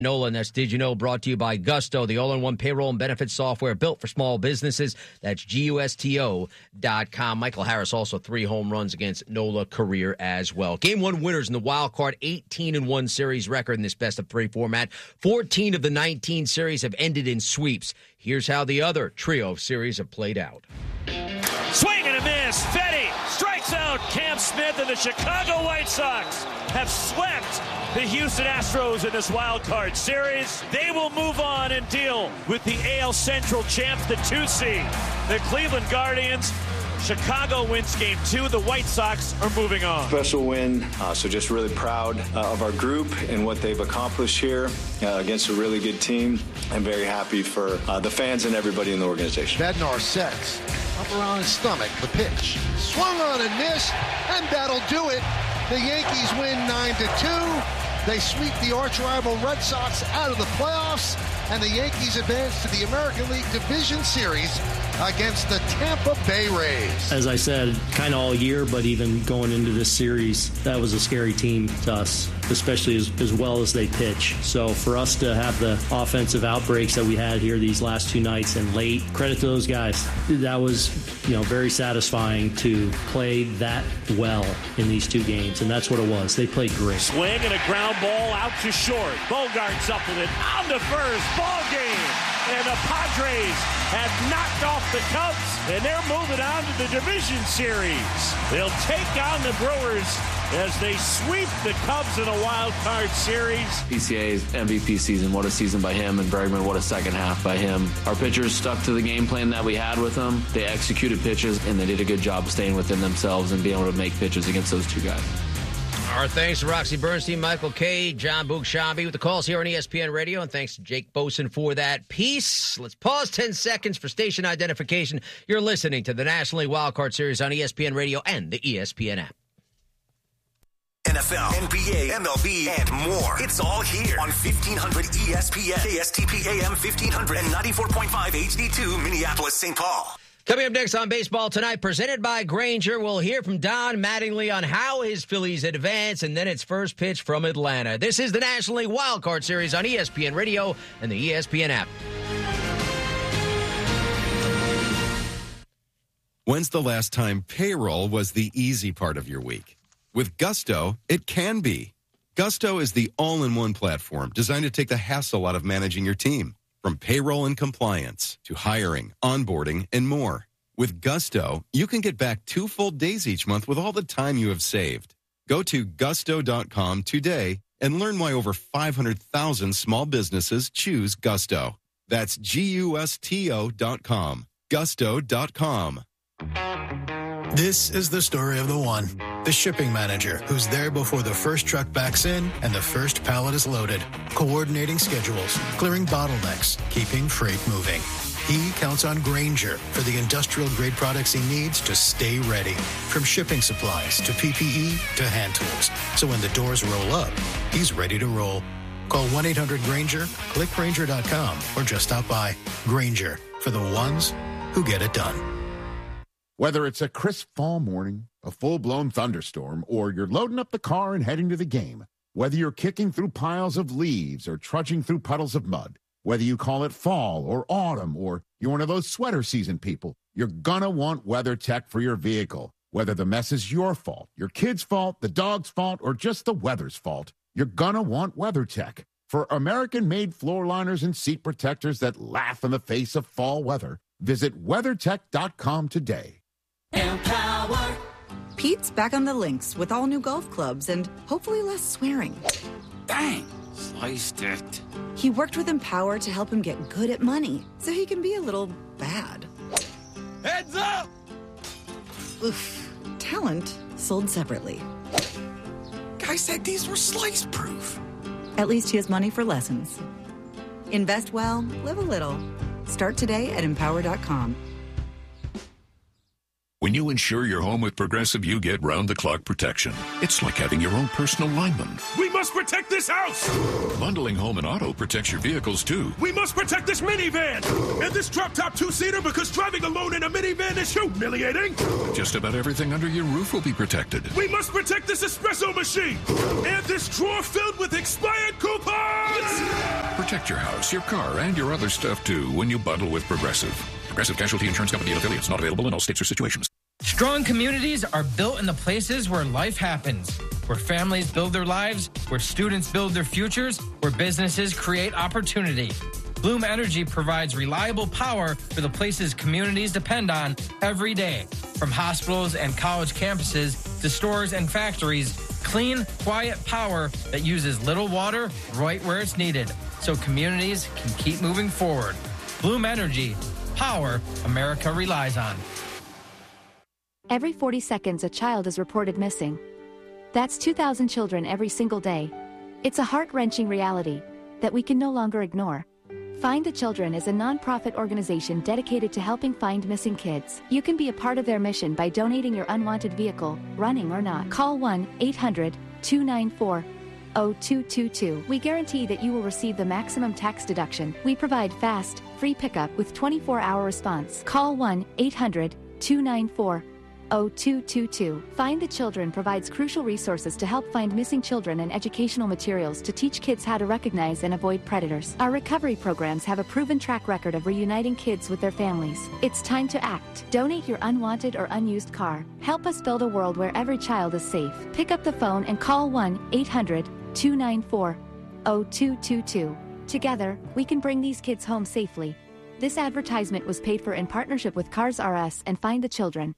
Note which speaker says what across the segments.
Speaker 1: NOLA, and that's Did You Know, brought to you by Gusto, the all-in-one payroll and benefits software built for small businesses. That's GUSTO.com. Michael Harris also 3 home runs against NOLA career as well. Game 1 winners in the wild card, 18-1 series record in this best-of-3 format. 14 of the 19 series have ended in sweeps. Here's how the other trio of series have played out.
Speaker 2: Swing and a miss. Fetty strikes out. Cam Smith and the Chicago White Sox have swept the Houston Astros in this wild card series. They will move on and deal with the AL Central champs, the 2 seed. The Cleveland Guardians. Chicago wins game 2. The White Sox are moving on.
Speaker 3: Special win. So just really proud of our group and what they've accomplished here against a really good team. I'm very happy for the fans and everybody in the organization.
Speaker 4: Bednar sets. Up around his stomach. The pitch. Swung on and missed. And that'll do it. The Yankees win 9-2. They sweep the arch-rival Red Sox out of the playoffs, and the Yankees advance to the American League Division Series against the Tampa Bay Rays.
Speaker 5: As I said, kind of all year, but even going into this series, that was a scary team to us, especially as well as they pitch. So for us to have the offensive outbreaks that we had here these last 2 nights and late, credit to those guys. That was, very satisfying to play that well in these 2 games, and that's what it was. They played great.
Speaker 2: Swing and a ground ball out to short. Bogart's up with it. On to first. Ball game. And the Padres have knocked off the Cubs, and they're moving on to the division series. They'll take on the Brewers as they sweep the Cubs in a wild card series.
Speaker 6: PCA's MVP season, what a season by him, and Bregman, what a second half by him. Our pitchers stuck to the game plan that we had with them. They executed pitches, and they did a good job staying within themselves and being able to make pitches against those 2 guys.
Speaker 1: Our thanks to Roxy Bernstein, Michael Kay, John Bugshabi with the calls here on ESPN Radio, and thanks to Jake Boson for that piece. Let's pause 10 seconds for station identification. You're listening to the National League Wildcard Series on ESPN Radio and the ESPN app.
Speaker 7: NFL, NBA, MLB, and more. It's all here on 1500 ESPN, KSTP AM 1500 and 94.5 HD2 Minneapolis, St. Paul.
Speaker 1: Coming up next on Baseball Tonight, presented by Grainger, we'll hear from Don Mattingly on how his Phillies advance, and then it's first pitch from Atlanta. This is the National League Wildcard Series on ESPN Radio and the ESPN app.
Speaker 8: When's the last time payroll was the easy part of your week? With Gusto, it can be. Gusto is the all-in-one platform designed to take the hassle out of managing your team. From payroll and compliance to hiring, onboarding, and more. With Gusto, you can get back 2 full days each month with all the time you have saved. Go to gusto.com today and learn why over 500,000 small businesses choose Gusto. That's GUSTO.com. Gusto.com.
Speaker 9: This is the story of the one. The shipping manager who's there before the first truck backs in and the first pallet is loaded, coordinating schedules, clearing bottlenecks, keeping freight moving. He counts on Grainger for the industrial-grade products he needs to stay ready, from shipping supplies to PPE to hand tools. So when the doors roll up, he's ready to roll. Call 1-800-GRAINGER, click Grainger.com, or just stop by. Grainger, for the ones who get it done.
Speaker 10: Whether it's a crisp fall morning, a full-blown thunderstorm, or you're loading up the car and heading to the game, whether you're kicking through piles of leaves or trudging through puddles of mud, whether you call it fall or autumn, or you're one of those sweater season people, you're gonna want WeatherTech for your vehicle. Whether the mess is your fault, your kid's fault, the dog's fault, or just the weather's fault, you're gonna want WeatherTech. For American-made floor liners and seat protectors that laugh in the face of fall weather, visit WeatherTech.com today.
Speaker 11: Empower. Pete's back on the links with all new golf clubs and hopefully less swearing.
Speaker 12: Dang, sliced it.
Speaker 11: He worked with Empower to help him get good at money so he can be a little bad.
Speaker 12: Heads up!
Speaker 11: Oof. Talent sold separately.
Speaker 12: Guy said these were slice-proof.
Speaker 11: At least he has money for lessons. Invest well, live a little. Start today at Empower.com.
Speaker 13: When you insure your home with Progressive, you get round-the-clock protection. It's like having your own personal lineman.
Speaker 14: We must protect this house!
Speaker 13: Bundling home and auto protects your vehicles, too.
Speaker 14: We must protect this minivan! And this drop-top two-seater, because driving alone in a minivan is humiliating!
Speaker 13: Just about everything under your roof will be protected.
Speaker 14: We must protect this espresso machine! And this drawer filled with expired coupons!
Speaker 13: Protect your house, your car, and your other stuff, too, when you bundle with Progressive. Progressive Casualty Insurance Company and affiliates. Not available in all states or situations.
Speaker 15: Strong communities are built in the places where life happens, where families build their lives, where students build their futures, where businesses create opportunity. Bloom Energy provides reliable power for the places communities depend on every day. From hospitals and college campuses to stores and factories, clean, quiet power that uses little water right where it's needed, so communities can keep moving forward. Bloom Energy, power America relies on.
Speaker 16: Every 40 seconds, a child is reported missing. That's 2,000 children every single day. It's a heart-wrenching reality that we can no longer ignore. Find the Children is a non-profit organization dedicated to helping find missing kids. You can be a part of their mission by donating your unwanted vehicle, running or not. Call 1-800-294-0222. We guarantee that you will receive the maximum tax deduction. We provide fast, free pickup with 24-hour response. Call 1-800-294-0222. Find the Children provides crucial resources to help find missing children and educational materials to teach kids how to recognize and avoid predators. Our recovery programs have a proven track record of reuniting kids with their families. It's time to act. Donate your unwanted or unused car. Help us build a world where every child is safe. Pick up the phone and call 1-800-294-0222. Together, we can bring these kids home safely. This advertisement was paid for in partnership with Cars R Us and Find the Children.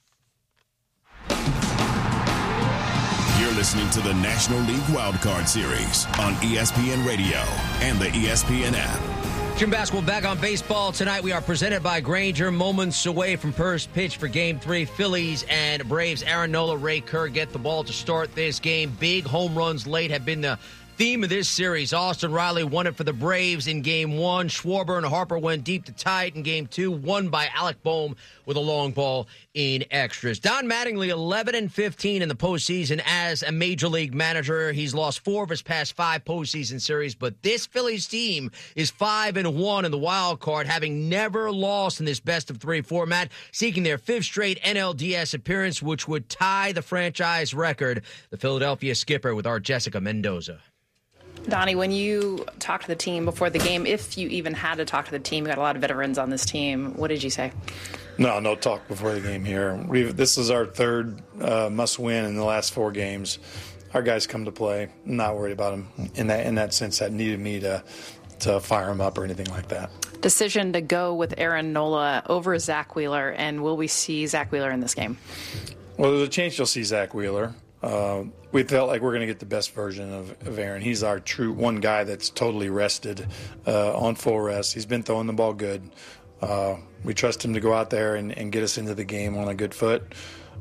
Speaker 17: You're listening to the National League Wildcard Series on ESPN Radio and the ESPN app.
Speaker 1: Jim Basketball back on baseball tonight. We are presented by Grainger, moments away from first pitch for Game 3. Phillies and Braves. Aaron Nola, Ray Kerr get the ball to start this game. Big home runs late have been the theme of this series. Austin Riley won it for the Braves in Game 1. Schwarber and Harper went deep to tie it in Game 2, won by Alec Boehm with a long ball in extras. Don Mattingly, 11-15 in the postseason as a Major League manager. He's lost 4 of his past 5 postseason series, but this Phillies team is 5-1 in the wild card, having never lost in this best-of-3 format, seeking their 5th straight NLDS appearance, which would tie the franchise record. The Philadelphia skipper with our Jessica Mendoza.
Speaker 18: Donnie, when you talked to the team before the game, if you even had to talk to the team, you got a lot of veterans on this team. What did you say?
Speaker 19: No talk before the game here. This is our 3rd must-win in the last 4 games. Our guys come to play. I'm not worried about them in that sense. That needed me to fire them up or anything like that.
Speaker 18: Decision to go with Aaron Nola over Zach Wheeler, and will we see Zach Wheeler in this game?
Speaker 19: Well, there's a chance you'll see Zach Wheeler. We felt like we're going to get the best version of Aaron. He's our true one guy that's totally rested, on full rest. He's been throwing the ball good. We trust him to go out there and get us into the game on a good foot,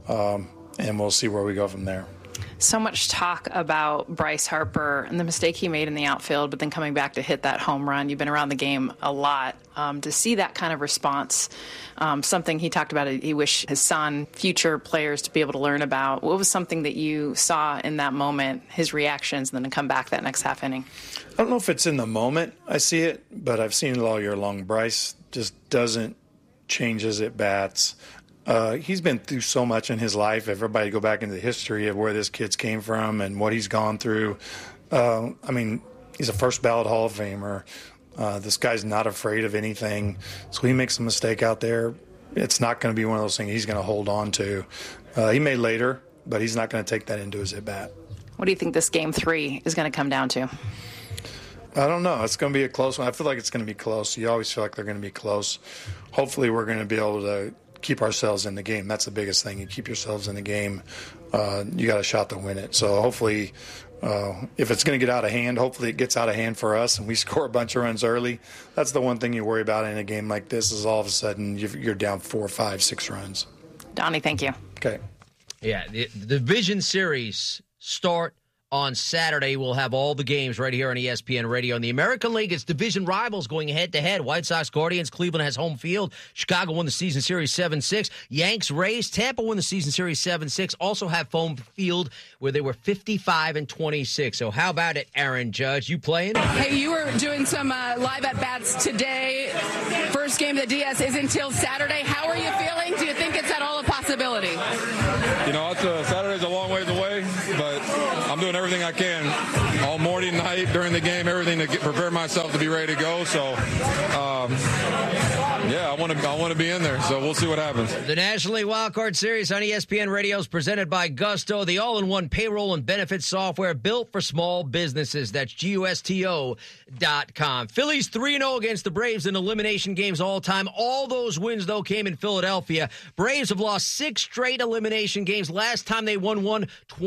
Speaker 19: and we'll see where we go from there.
Speaker 18: So much talk about Bryce Harper and the mistake he made in the outfield, but then coming back to hit that home run. You've been around the game a lot. To see that kind of response, something he talked about, he wished his son, future players, to be able to learn about. What was something that you saw in that moment, his reactions, and then to come back that next half inning?
Speaker 19: I don't know if it's in the moment I see it, but I've seen it all year long. Bryce just doesn't change his at-bats. He's been through so much in his life. Everybody go back into the history of where this kid's came from and what he's gone through. He's a first ballot Hall of Famer. This guy's not afraid of anything. So he makes a mistake out there, it's not going to be one of those things he's going to hold on to. He may later, but he's not going to take that into his at-bat.
Speaker 18: What do you think this Game 3 is going to come down to?
Speaker 19: I don't know. It's going to be a close one. I feel like it's going to be close. You always feel like they're going to be close. Hopefully we're going to be able to keep ourselves in the game. That's the biggest thing. You keep yourselves in the game. You got a shot to win it. So hopefully, if it's going to get out of hand, hopefully it gets out of hand for us and we score a bunch of runs early. That's the one thing you worry about in a game like this is all of a sudden you're down 4, 5, 6 runs.
Speaker 18: Donnie, thank you.
Speaker 19: Okay.
Speaker 1: Yeah, the division series start on Saturday. We'll have all the games right here on ESPN Radio. In the American League, it's division rivals going head-to-head. White Sox, Guardians, Cleveland has home field. Chicago won the season series 7-6. Yanks, Rays, Tampa won the season series 7-6. Also have home field where they were 55-26. So how about it, Aaron Judge? You playing?
Speaker 20: Hey, you were doing some live at-bats today. First game of the DS is until Saturday. How are you feeling? Do you think it's at all a possibility?
Speaker 21: You know, Saturday's a long ways away, but I'm doing everything I can all morning, night, during the game, everything to prepare myself to be ready to go. So, yeah, I want to be in there. So we'll see what happens.
Speaker 1: The National League Wildcard Series on ESPN Radio is presented by Gusto, the all-in-one payroll and benefits software built for small businesses. That's GUSTO.com. Phillies 3-0 against the Braves in elimination games all time. All those wins, though, came in Philadelphia. Braves have lost 6 straight elimination games. Last time they won one,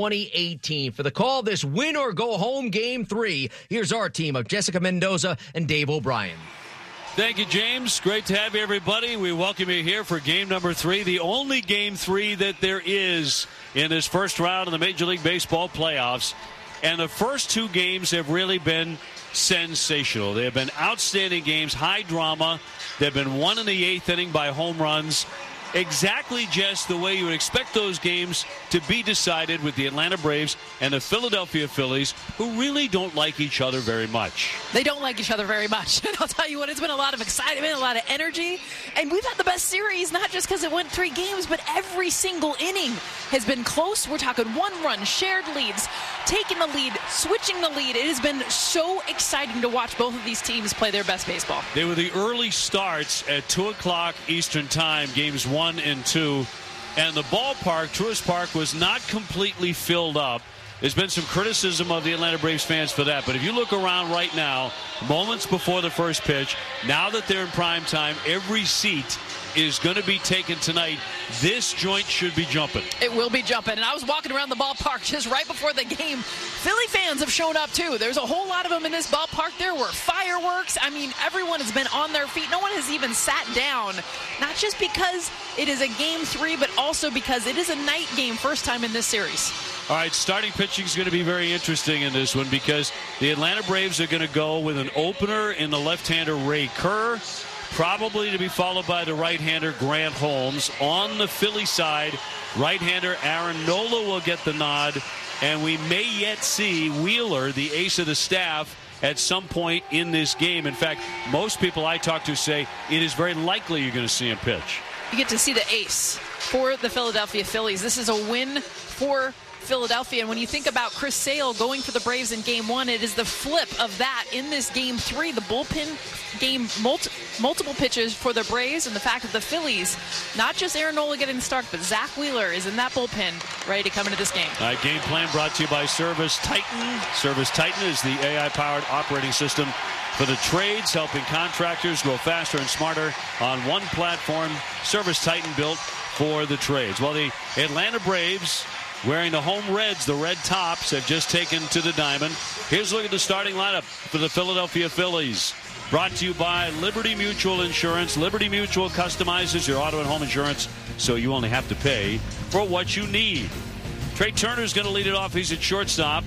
Speaker 1: 2018. For the call of this win-or-go-home Game 3, here's our team of Jessica Mendoza and Dave O'Brien.
Speaker 22: Thank you, James. Great to have you, everybody. We welcome you here for game number 3, the only game 3 that there is in this first round of the Major League Baseball playoffs. And the first 2 games have really been sensational. They have been outstanding games, high drama. They've been won in the 8th inning by home runs. Exactly just the way you would expect those games to be decided, with the Atlanta Braves and the Philadelphia Phillies, who really don't like each other very much.
Speaker 23: They don't like each other very much. And I'll tell you what, it's been a lot of excitement, a lot of energy. And we've had the best series, not just because it went 3 games, but every single inning has been close. We're talking 1-run, shared leads, taking the lead, switching the lead. It has been so exciting to watch both of these teams play their best baseball.
Speaker 22: They were the early starts at 2 o'clock Eastern Time, games 1 and 2. And the ballpark, Truist Park, was not completely filled up. There's been some criticism of the Atlanta Braves fans for that. But if you look around right now, moments before the first pitch, now that they're in prime time, every seat is going to be taken tonight. This joint should be jumping.
Speaker 23: It will be jumping. And I was walking around the ballpark just right before the game. Philly fans have shown up, too. There's a whole lot of them in this ballpark. There were fireworks. I mean, everyone has been on their feet. No one has even sat down. Not just because it is a game 3, but also because it is a night game, first time in this series.
Speaker 22: All right, starting pitching is going to be very interesting in this one, because the Atlanta Braves are going to go with an opener in the left-hander Ray Kerr, probably to be followed by the right-hander Grant Holmes. On the Philly side, right-hander Aaron Nola will get the nod, and we may yet see Wheeler, the ace of the staff, at some point in this game. In fact, most people I talk to say it is very likely you're going to see him pitch.
Speaker 23: You get to see the ace for the Philadelphia Phillies. This is a win for Philadelphia. And when you think about Chris Sale going for the Braves in game 1, it is the flip of that in this game 3. The bullpen game, multiple pitches for the Braves, and the fact that the Phillies, not just Aaron Nola getting the start, but Zach Wheeler is in that bullpen ready to come into this game.
Speaker 22: All right, game plan brought to you by Service Titan. Service Titan is the AI-powered operating system for the trades, helping contractors grow faster and smarter on one platform. Service Titan, built for the trades. Well, the Atlanta Braves, wearing the home reds, the red tops, have just taken to the diamond. Here's a look at the starting lineup for the Philadelphia Phillies. Brought to you by Liberty Mutual Insurance. Liberty Mutual customizes your auto and home insurance, so you only have to pay for what you need. Trey Turner's going to lead it off. He's at shortstop.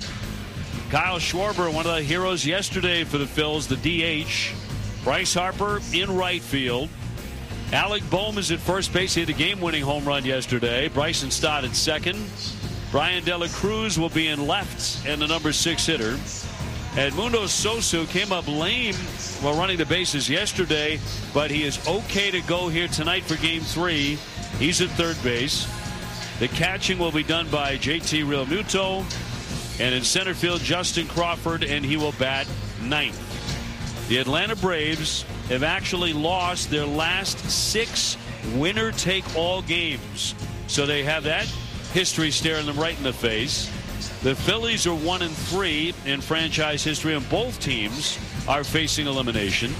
Speaker 22: Kyle Schwarber, one of the heroes yesterday for the Phils, the DH. Bryce Harper in right field. Alec Bohm is at first base. He had a game-winning home run yesterday. Bryson Stott at second. Brian De La Cruz will be in left, and the number 6 hitter. Edmundo Sosa came up lame while running the bases yesterday, but he is okay to go here tonight for game 3. He's at third base. The catching will be done by JT Realmuto. And in center field, Justin Crawford, and he will bat 9th. The Atlanta Braves have actually lost their last 6 winner-take-all games. So they have that history staring them right in the face. The Phillies are 1-3 in franchise history, and both teams are facing elimination.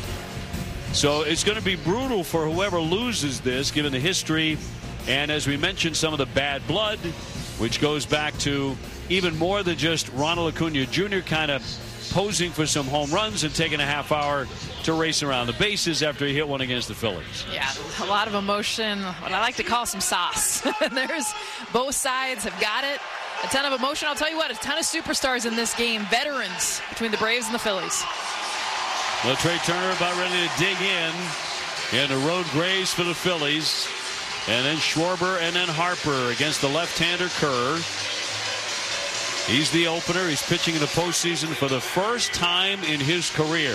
Speaker 22: So it's going to be brutal for whoever loses this, given the history, and as we mentioned, some of the bad blood, which goes back to even more than just Ronald Acuna Jr. kind of posing for some home runs and taking a half hour to race around the bases after he hit one against the Phillies.
Speaker 23: Yeah, a lot of emotion, what I like to call some sauce. There's both sides have got it. A ton of emotion. I'll tell you what, a ton of superstars in this game. Veterans between the Braves and the Phillies.
Speaker 22: Well, Trey Turner about ready to dig in. And the road Grays for the Phillies. And then Schwarber and then Harper against the left-hander Kerr. He's the opener. He's pitching in the postseason for the first time in his career.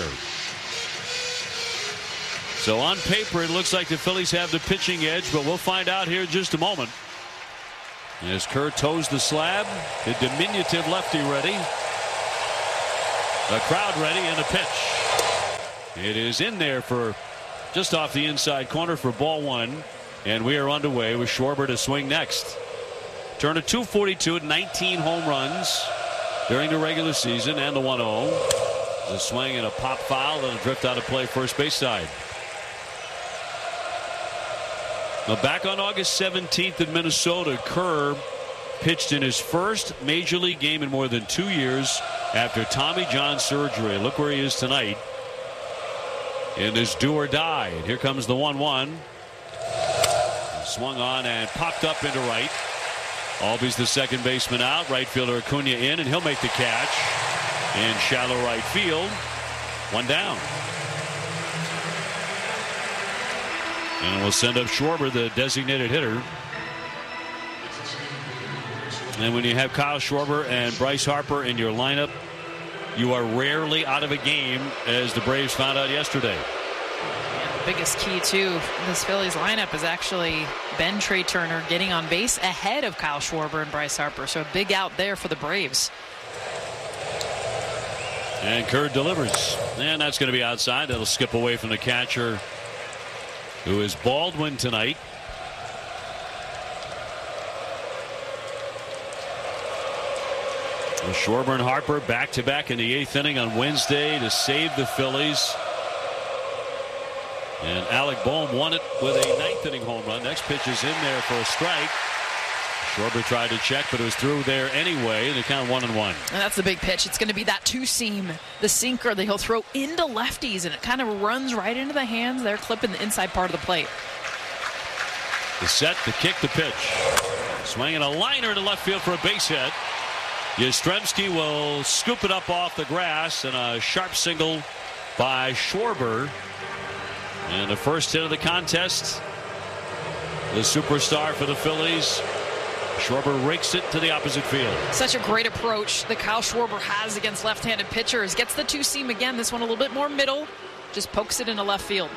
Speaker 22: So on paper, it looks like the Phillies have the pitching edge, but we'll find out here in just a moment. As Kerr toes the slab, the diminutive lefty ready. The crowd ready, and a pitch. It is in there for just off the inside corner for ball one. And we are underway with Schwarber to swing next. Turner 242 at 19 home runs during the regular season and the 1-0. The swing and a pop foul and a drift out of play first base side. Now back on August 17th in Minnesota, Kerr pitched in his first major league game in more than 2 years after Tommy John surgery. Look where he is tonight in this do or die. And here comes the 1-1. Swung on and popped up into right. Albies the second baseman out. Right fielder Acuna in, and he'll make the catch in shallow right field. One down. And we'll send up Schwarber, the designated hitter. And when you have Kyle Schwarber and Bryce Harper in your lineup, you are rarely out of a game, as the Braves found out yesterday.
Speaker 23: Biggest key to this Phillies lineup has actually been Trey Turner getting on base ahead of Kyle Schwarber and Bryce Harper. So a big out there for the Braves.
Speaker 22: And Kerr delivers. And that's going to be outside. That'll skip away from the catcher, who is Baldwin tonight. Well, Schwarber and Harper back-to-back in the 8th inning on Wednesday to save the Phillies. And Alec Bohm won it with a 9th inning home run. Next pitch is in there for a strike. Schwarber tried to check, but it was through there anyway. They count 1-1.
Speaker 23: And that's the big pitch. It's going to be that two-seam, the sinker that he'll throw into lefties, and it kind of runs right into the hands. They're clipping the inside part of the plate.
Speaker 22: The set, the kick, the pitch. Swinging a liner to left field for a base hit. Yastrzemski will scoop it up off the grass, and a sharp single by Schwarber. And the first hit of the contest, the superstar for the Phillies, Schwarber rakes it to the opposite field.
Speaker 23: Such a great approach that Kyle Schwarber has against left-handed pitchers. Gets the two-seam again. This one a little bit more middle. Just pokes it into left field.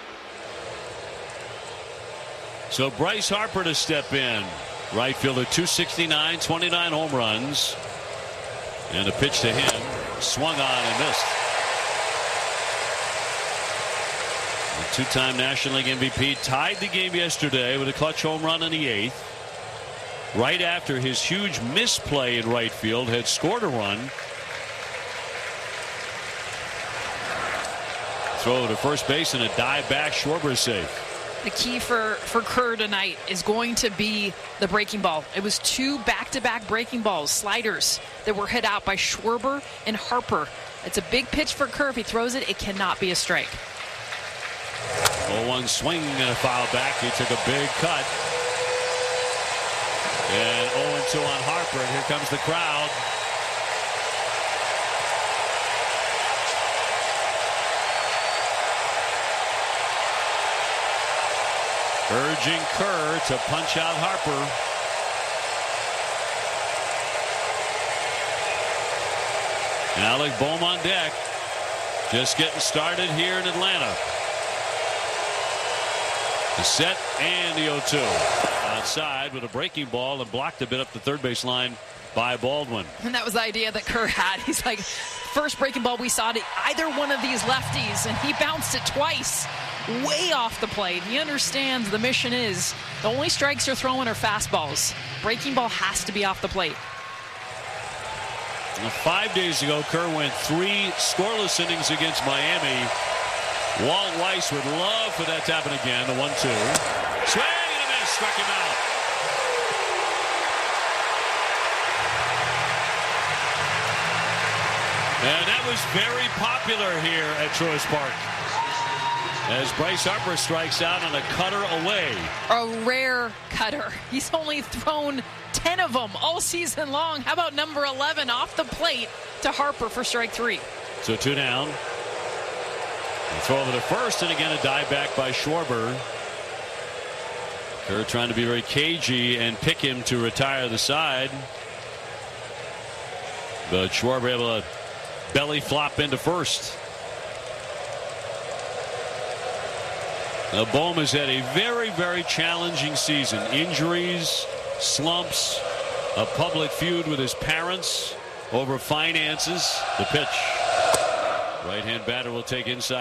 Speaker 22: So Bryce Harper to step in. Right fielder, 269, 29 home runs. And a pitch to him. Swung on and missed. The two-time National League MVP tied the game yesterday with a clutch home run in the 8th. Right after his huge misplay in right field, had scored a run. Throw to first base and a dive back. Schwarber is safe.
Speaker 23: The key for Kerr tonight is going to be the breaking ball. It was 2 back-to-back breaking balls, sliders, that were hit out by Schwarber and Harper. It's a big pitch for Kerr. If he throws it, it cannot be a strike.
Speaker 22: 0-1 swing and a foul back. He took a big cut. And 0-2 on Harper. And here comes the crowd. Urging Kerr to punch out Harper. And Alec Bohm on deck. Just getting started here in Atlanta. The set and the 0-2. Outside with a breaking ball and blocked a bit up the third base line by Baldwin.
Speaker 23: And that was the idea that Kerr had. He's like, first breaking ball we saw to either one of these lefties, and he bounced it twice. Way off the plate. He understands the mission is the only strikes you're throwing are fastballs. Breaking ball has to be off the plate.
Speaker 22: Now, 5 days ago, Kerr went 3 scoreless innings against Miami. Walt Weiss would love for that to happen again. The 1-2. Swing and a miss. Struck him out. And that was very popular here at Truist Park. As Bryce Harper strikes out on a cutter away.
Speaker 23: A rare cutter. He's only thrown 10 of them all season long. How about number 11 off the plate to Harper for strike 3?
Speaker 22: So 2 down. A throw over to first, and again a dive back by Schwarber. Kerr trying to be very cagey and pick him to retire the side. But Schwarber able to belly flop into first. Now Bohm has had a very, very challenging season. Injuries, slumps, a public feud with his parents over finances. The pitch. Right-hand batter will take inside.